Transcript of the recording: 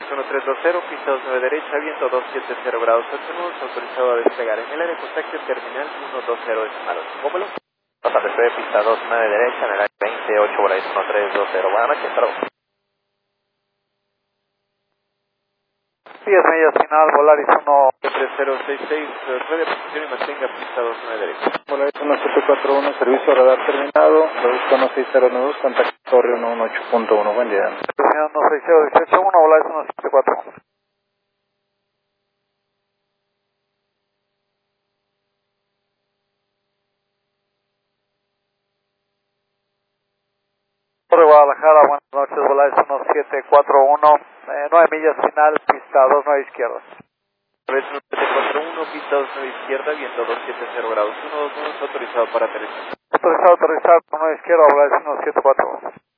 1320, pista 29 derecha, viento 270 grados 8 nudos, autorizado a despegar en el área contacto terminal 120 decimales. ¿Cómo? Santa Fe, pista 29 derecha, en el área 28, Volaris 1320. Buenas noches, hasta luego. 10 millas final, Volaris 13066, ruede posición y mantenga pista 29 derecha. Volaris 1741, servicio radar terminado, Volaris 16092, contacto torre 118.1, buen día. 16018-1, Volaris 1741. Torre Guadalajara, buenas noches, Volaris 1741, 9 millas final, pista 29 izquierda. Volaris 1741, pista 29 izquierda, viento 270 grados 1, 2 nudos, autorizado para aterrizar. Autorizado, 29 izquierda, Volaris 1741.